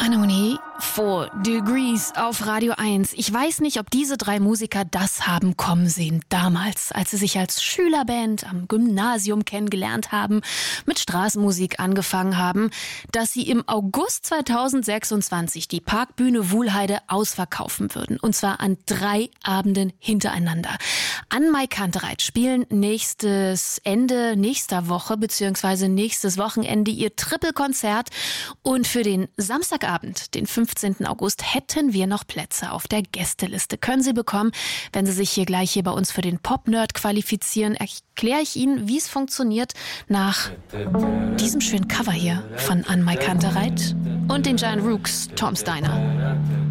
Anohni, 4 Degrees auf Radio 1. Ich weiß nicht, ob diese drei Musiker das haben kommen sehen. Damals, als sie sich als Schülerband am Gymnasium kennengelernt haben, mit Straßenmusik angefangen haben, dass sie im August 2026 die Parkbühne Wuhlheide ausverkaufen würden. Und zwar an 3 Abenden hintereinander. An-Mai Kantereit spielen nächstes Ende nächster Woche bzw. nächstes Wochenende ihr Triple-Konzert. Und für den Samstagabend, den 15. August, hätten wir noch Plätze auf der Gästeliste. Können Sie bekommen, wenn Sie sich hier gleich hier bei uns für den Pop-Nerd qualifizieren. Erkläre ich Ihnen, wie es funktioniert nach diesem schönen Cover hier von An-Mai Kantereit und den Giant Rooks, Tom Steiner.